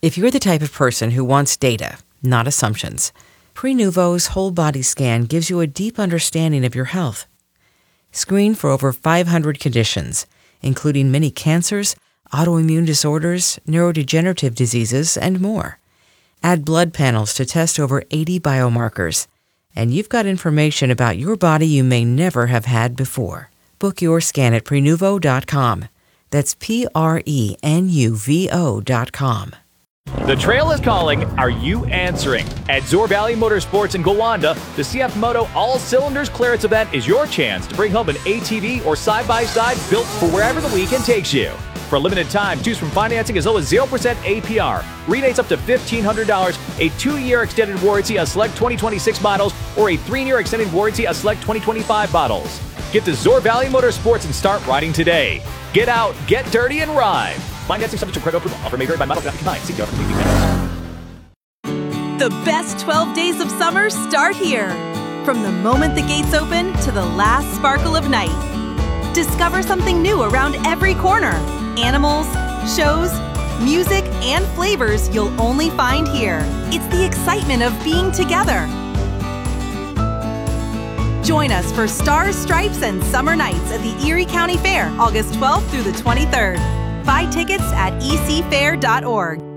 If you're the type of person who wants data, not assumptions, Prenuvo's whole body scan gives you a deep understanding of your health. Screen for over 500 conditions, including many cancers, autoimmune disorders, neurodegenerative diseases, and more. Add blood panels to test over 80 biomarkers, and you've got information about your body you may never have had before. Book your scan at Prenuvo.com. That's Prenuvo.com. The trail is calling. Are you answering? At Zoar Valley Motorsports in Gowanda, the CF Moto All Cylinders Clearance event is your chance to bring home an ATV or side-by-side built for wherever the weekend takes you. For a limited time, choose from financing as low as 0% APR, rebates up to $1,500, a 2-year extended warranty on select 2026 models, or a 3-year extended warranty on select 2025 models. Get to Zoar Valley Motorsports and start riding today. Get out, get dirty, and ride. Financing subject to credit approval. Offer may vary by model. Combined. See government details. The best 12 days of summer start here. From the moment the gates open to the last sparkle of night. Discover something new around every corner. Animals, shows, music, and flavors you'll only find here. It's the excitement of being together. Join us for Stars, Stripes, and Summer Nights at the Erie County Fair, August 12th through the 23rd. Buy tickets at ecfair.org.